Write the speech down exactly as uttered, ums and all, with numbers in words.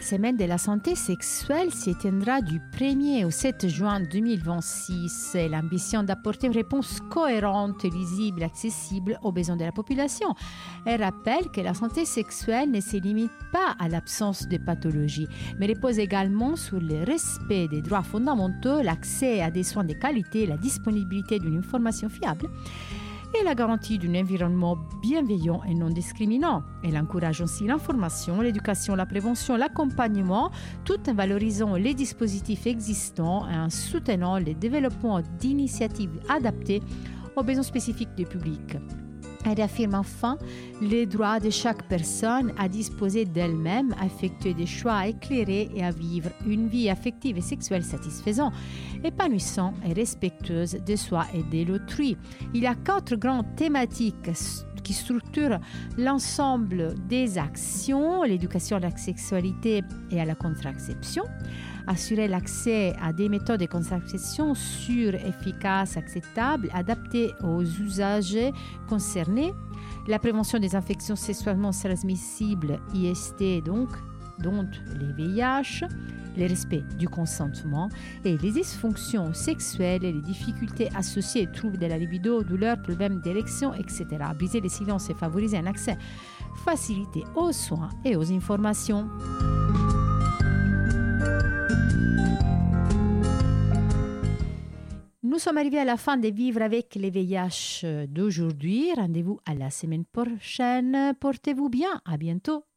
Semaine de la santé sexuelle se tiendra du premier au sept juin deux mille vingt-six. Et l'ambition d'apporter une réponse cohérente, lisible, accessible aux besoins de la population. Elle rappelle que la santé sexuelle ne se limite pas à l'absence de pathologie, mais repose également sur le respect des droits fondamentaux, l'accès à des soins de qualité, la disponibilité d'une information fiable et la garantie d'un environnement bienveillant et non discriminant. Elle encourage aussi l'information, l'éducation, la prévention, l'accompagnement, tout en valorisant les dispositifs existants et en soutenant le développement d'initiatives adaptées aux besoins spécifiques du public. Elle affirme enfin les droits de chaque personne à disposer d'elle-même, à effectuer des choix éclairés et à vivre une vie affective et sexuelle satisfaisante, épanouissante et respectueuse de soi et de l'autrui. Il y a quatre grandes thématiques qui structurent l'ensemble des actions: l'éducation à la sexualité et à la contraception, assurer l'accès à des méthodes de contraception sûres, efficaces, acceptables, adaptées aux usagers concernés, la prévention des infections sexuellement transmissibles, I S T donc, dont les V I H, le respect du consentement et les dysfonctions sexuelles et les difficultés associées, troubles de la libido, douleurs, problèmes d'érection, et cetera. Briser les silences et favoriser un accès facilité aux soins et aux informations. Nous sommes arrivés à la fin de Vivre avec les V I H d'aujourd'hui. Rendez-vous à la semaine prochaine. Portez-vous bien. À bientôt.